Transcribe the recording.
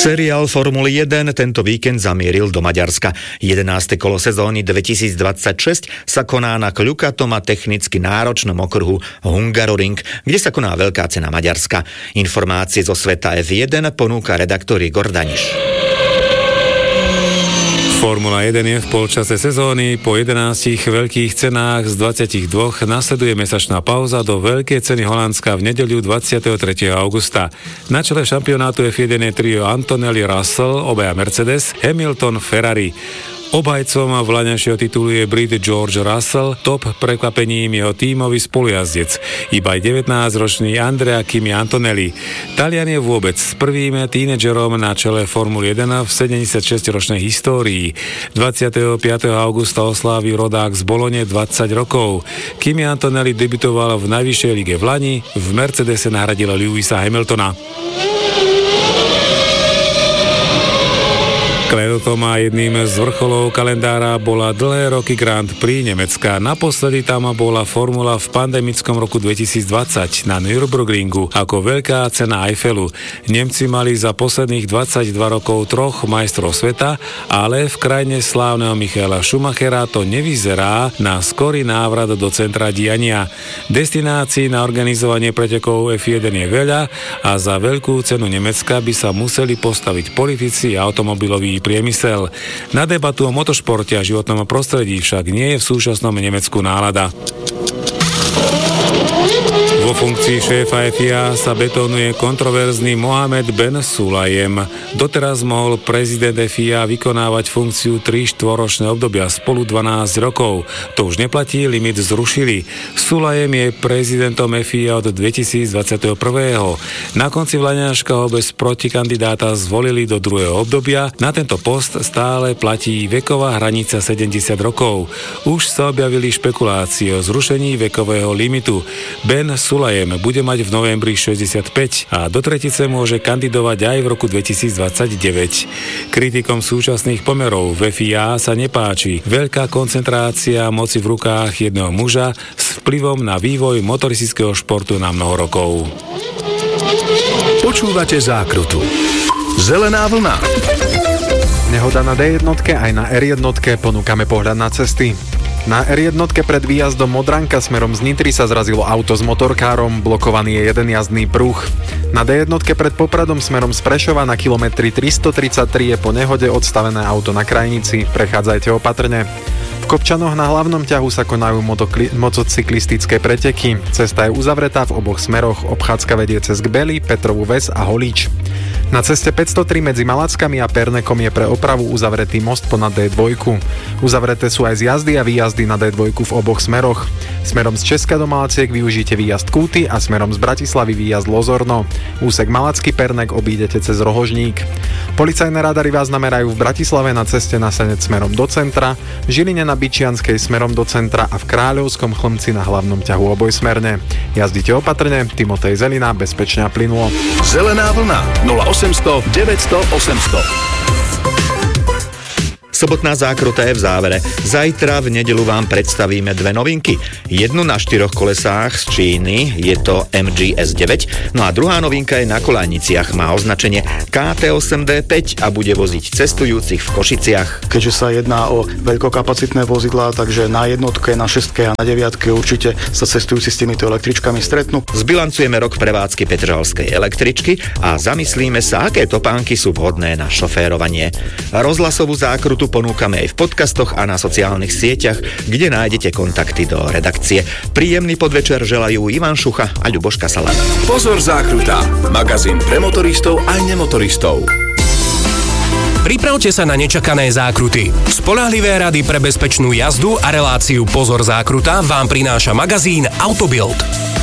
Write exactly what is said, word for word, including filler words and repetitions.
Seriál Formuly jeden tento víkend zamieril do Maďarska. jedenáste kolo sezóny dvetisícdvadsaťšesť sa koná na kľukatom a technicky náročnom okruhu Hungaroring, kde sa koná veľká cena Maďarska. Informácie zo sveta ef jeden ponúka redaktor Igor Daniš. Formula jeden je v polčase sezóny, po jedenástich veľkých cenách z dvadsaťdva nasleduje mesačná pauza do veľkej ceny Holandska v nedeľu dvadsiateho tretieho augusta. Na čele šampionátu ef jeden je trio Antonelli Russell, obaja Mercedes, Hamilton Ferrari. Obhajcom vlaňajšieho titulu je Brit George Russell, top prekvapením jeho tímový spolujazdec, iba aj devätnásťročný Andrea Kimi Antonelli. Talian je vôbec s prvým tínedžerom na čele Formuly jeden v sedemdesiatšesťročnej histórii. dvadsiateho piateho augusta oslávi rodák z Bolone dvadsať rokov. Kimi Antonelli debutoval v najvyššej lige v Lani, v Mercedese nahradil Lewisa Hamiltona. Kledotom a jedným z vrcholov kalendára bola dlhé roky Grand Prix Nemecka. Naposledy tam bola formula v pandemickom roku dvetisícdvadsať na Nürburgringu ako veľká cena Eiffelu. Nemci mali za posledných dvadsaťdva rokov troch majstrov sveta, ale v krajine slávneho Michaela Schumachera to nevyzerá na skorý návrat do centra diania. Destinácií na organizovanie pretekov ef jeden je veľa a za veľkú cenu Nemecka by sa museli postaviť politici a automobiloví priemysel. Na debatu o motošporte a životnom prostredí však nie je v súčasnom Nemecku nálada. Vo funkcii šéfa ef í á sa betónuje kontroverzný Mohamed Ben Sulayem. Doteraz mohol prezident ef í á vykonávať funkciu tri štvoročné obdobia spolu dvanásť rokov. To už neplatí, limit zrušili. Sulayem je prezidentom ef í á od dvetisícdvadsaťjeden. Na konci vlaňaška ho bez protikandidáta zvolili do druhého obdobia. Na tento post stále platí veková hranica sedemdesiat rokov. Už sa objavili špekulácie o zrušení vekového limitu. Ben Sulayem bude mať v novembri šesťdesiatpäť a do tretice môže kandidovať aj v roku dvetisícdvadsaťdeväť. Kritikom súčasných pomerov v ef í á sa nepáči veľká koncentrácia moci v rukách jedného muža s vplyvom na vývoj motoristického športu na mnoho rokov. Počúvate Zákrutu. Zelená vlna. Nehoda na dé jeden aj na er jeden ponúkame pohľad na cesty. Na er jeden pred výjazdom Modranka smerom z Nitry sa zrazilo auto s motorkárom, blokovaný je jeden jazdný pruh. Na dé jeden pred Popradom smerom z Prešova na kilometri tristotridsaťtri je po nehode odstavené auto na krajnici, prechádzajte opatrne. V Kopčanoch na hlavnom ťahu sa konajú motokli- motocyklistické preteky. Cesta je uzavretá v oboch smeroch, obchádzka vedie cez Gbely, Petrovú Ves a Holíč. Na ceste päťstotri medzi Malackami a Pernekom je pre opravu uzavretý most ponad dé dva. Uzavreté sú aj zjazdy a výjazdy na dé dva v oboch smeroch. Smerom z Česka do Malaciek využite výjazd Kúty a smerom z Bratislavy výjazd Lozorno. Úsek Malacký Pernek obídete cez Rohožník. Policajné radary vás namerajú v Bratislave na ceste na Senec smerom do centra, v Žiline na Byčianskej smerom do centra a v Kráľovskom Chlmci na hlavnom ťahu obojsmerne. Jazdite opatrne, Timotej Zelina, bezpečne a plynulo. Zelená vlna nula osemsto deväťsto osemsto. Sobotná zákruta je v závere. Zajtra v nedeľu vám predstavíme dve novinky. Jednu na štyroch kolesách z Číny, je to em gé es deväť, no a druhá novinka je na koľajniciach, má označenie ká té osem dé päť a bude voziť cestujúcich v Košiciach. Keďže sa jedná o veľkokapacitné vozidlá, takže na jednotke, na šestke a na deviatke určite sa cestujúci s týmito električkami stretnú. Zbilancujeme rok prevádzky Petržalskej električky a zamyslíme sa, aké topánky sú vhodné na šoférovanie. Rozhlasovú zákrutu ponúkame aj v podcastoch a na sociálnych sieťach, kde nájdete kontakty do redakcie. Príjemný podvečer želajú Ivan Šucha a Ľuboš Kasala. Pozor zákruta, magazín pre motoristov aj nemotoristov. Pripravte sa na nečakané zákruty. Spoľahlivé rady pre bezpečnú jazdu a reláciu Pozor zákruta vám prináša magazín Autobild.